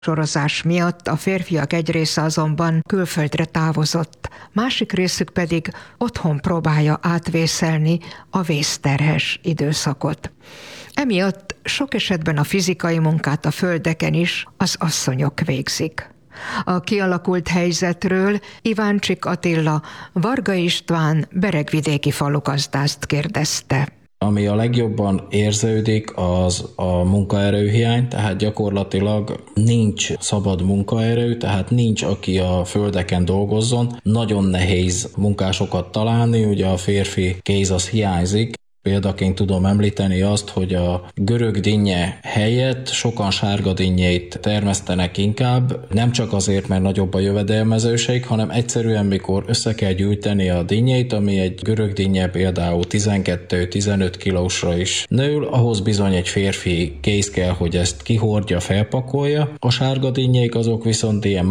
sorozás miatt a férfiak egy része azonban külföldre távozott, másik részük pedig otthon próbálja átvészelni a vészterhes időszakot. Emiatt sok esetben a fizikai munkát a földeken is az asszonyok végzik. A kialakult helyzetről Iváncsik Attila, Varga István beregvidéki falugazdászt kérdezte. Ami a legjobban érződik, az a munkaerőhiány, tehát gyakorlatilag nincs szabad munkaerő, tehát nincs, aki a földeken dolgozzon. Nagyon nehéz munkásokat találni, ugye a férfi kéz az hiányzik. Példaként tudom említeni azt, hogy a görög dinnye helyett sokan sárga dinnyét termesztenek inkább, nem csak azért, mert nagyobb a jövedelmezőség, hanem egyszerűen mikor össze kell gyűjteni a dinnyét, ami egy görög dinnye például 12-15 kilósra is nő, ahhoz bizony egy férfi kéz kell, hogy ezt kihordja, felpakolja. A sárga dinnyék azok viszont ilyen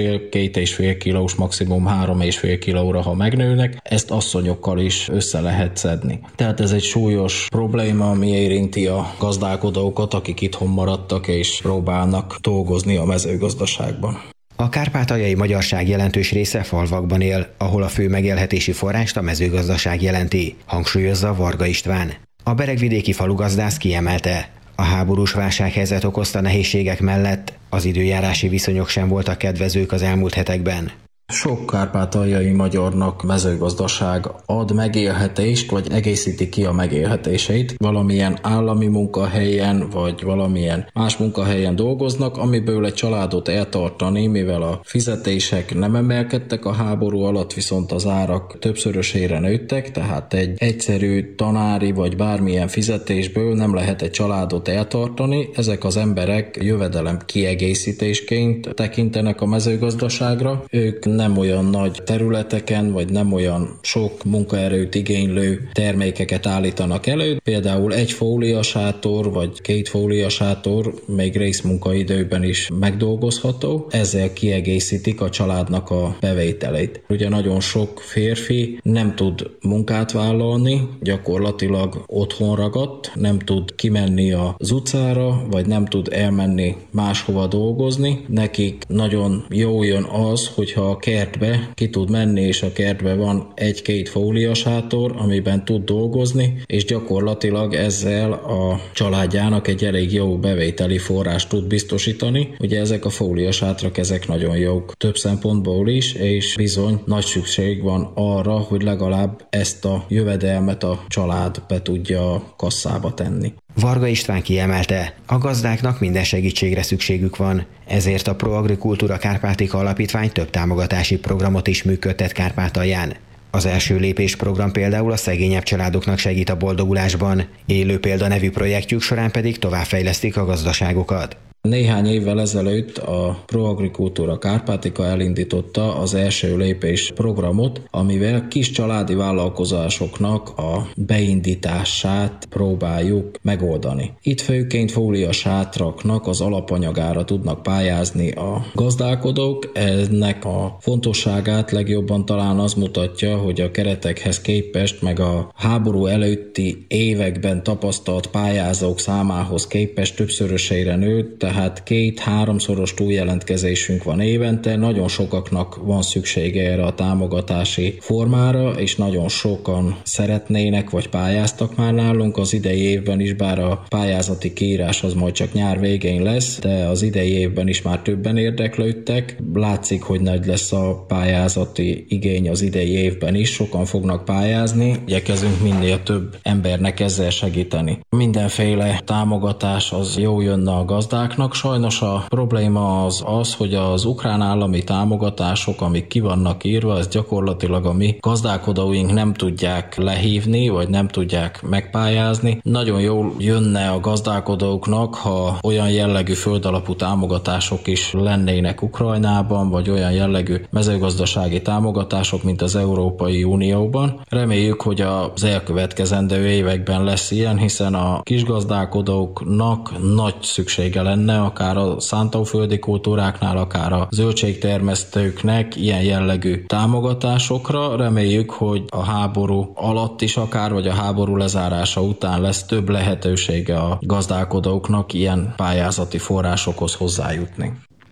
1,5-2,5 kilós, maximum 3,5 kilóra, ha megnőnek, ezt asszonyokkal is össze lehet szedni. Tehát ez egy súlyos probléma, ami érinti a gazdálkodókat, akik itthon maradtak és próbálnak dolgozni a mezőgazdaságban. A kárpátaljai magyarság jelentős része falvakban él, ahol a fő megélhetési forrást a mezőgazdaság jelenti, hangsúlyozza Varga István. A beregvidéki falugazdász kiemelte, a háborús válsághelyzet okozta nehézségek mellett az időjárási viszonyok sem voltak kedvezők az elmúlt hetekben. Sok kárpátaljai magyarnak mezőgazdaság ad megélhetést, vagy egészíti ki a megélhetéseit. Valamilyen állami munkahelyen, vagy valamilyen más munkahelyen dolgoznak, amiből egy családot eltartani, mivel a fizetések nem emelkedtek a háború alatt, viszont az árak többszörösére nőttek, tehát egy egyszerű tanári vagy bármilyen fizetésből nem lehet egy családot eltartani. Ezek az emberek jövedelem kiegészítésként tekintenek a mezőgazdaságra. Ők nem olyan nagy területeken, vagy nem olyan sok munkaerőt igénylő termékeket állítanak elő. Például egy fóliasátor, vagy 2 fóliasátor még részmunkaidőben is megdolgozható. Ezzel kiegészítik a családnak a bevételét. Ugye nagyon sok férfi nem tud munkát vállalni, gyakorlatilag otthon ragadt, nem tud kimenni az utcára, vagy nem tud elmenni máshova dolgozni. Nekik nagyon jó jön az, hogyha a kertbe ki tud menni, és a kertbe van 1-2 fóliasátor, amiben tud dolgozni, és gyakorlatilag ezzel a családjának egy elég jó bevételi forrást tud biztosítani. Ugye ezek a fóliasátrak, ezek nagyon jók több szempontból is, és bizony nagy szükség van arra, hogy legalább ezt a jövedelmet a család be tudja a kasszába tenni. Varga István kiemelte, a gazdáknak minden segítségre szükségük van, ezért a Proagrikultúra Kárpátika Alapítvány több támogatási programot is működtet Kárpátalján. Az első lépés program például a szegényebb családoknak segít a boldogulásban, Élő példa nevű projektjük során pedig továbbfejlesztik a gazdaságokat. Néhány évvel ezelőtt a Proagrikultúra Kárpátika elindította az első lépés programot, amivel kis családi vállalkozásoknak a beindítását próbáljuk megoldani. Itt főként fóliasátraknak az alapanyagára tudnak pályázni a gazdálkodók. Ennek a fontosságát legjobban talán az mutatja, hogy a keretekhez képest, meg a háború előtti években tapasztalt pályázók számához képest többszörösére nőtt, tehát 2-3-szoros túljelentkezésünk van évente, nagyon sokaknak van szüksége erre a támogatási formára, és nagyon sokan szeretnének, vagy pályáztak már nálunk az idei évben is, bár a pályázati kiírás az majd csak nyár végén lesz, de az idei évben is már többen érdeklődtek. Látszik, hogy nagy lesz a pályázati igény az idei évben is, sokan fognak pályázni, igyekezünk minél több embernek ezzel segíteni. Mindenféle támogatás az jó jönne a gazdáknak. Sajnos a probléma az, hogy az ukrán állami támogatások, amik ki vannak írva, ez gyakorlatilag a mi gazdálkodóink nem tudják lehívni, vagy nem tudják megpályázni. Nagyon jól jönne a gazdálkodóknak, ha olyan jellegű földalapú támogatások is lennének Ukrajnában, vagy olyan jellegű mezőgazdasági támogatások, mint az Európai Unióban. Reméljük, hogy az elkövetkezendő években lesz ilyen, hiszen a kisgazdálkodóknak nagy szüksége lenne, akár a szántóföldi kultúráknál, akár a zöldségtermesztőknek ilyen jellegű támogatásokra. Reméljük, hogy a háború alatt is akár, vagy a háború lezárása után lesz több lehetősége a gazdálkodóknak ilyen pályázati forrásokhoz hozzájutni.